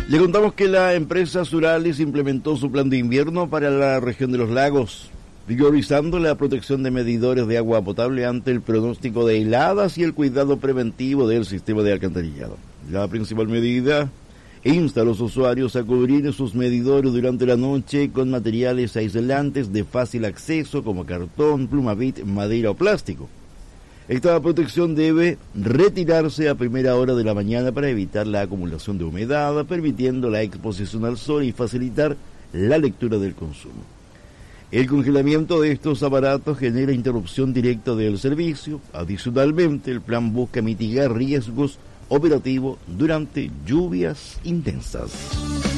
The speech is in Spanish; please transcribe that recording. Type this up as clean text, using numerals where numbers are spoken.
Le contamos que la empresa Suralis implementó su plan de invierno para la región de los lagos, priorizando la protección de medidores de agua potable ante el pronóstico de heladas y el cuidado preventivo del sistema de alcantarillado. La principal medida insta a los usuarios a cubrir sus medidores durante la noche con materiales aislantes de fácil acceso como cartón, plumavit, madera o plástico. Esta protección debe retirarse a primera hora de la mañana para evitar la acumulación de humedad, permitiendo la exposición al sol y facilitar la lectura del consumo. El congelamiento de estos aparatos genera interrupción directa del servicio. Adicionalmente, el plan busca mitigar riesgos operativos durante lluvias intensas.